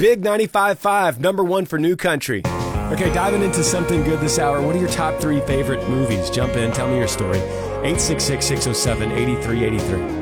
Big 95.5, number one for New Country. Okay, diving into something good this hour. What are your top 3 favorite movies? Jump in, tell me your story. 866-607-8383.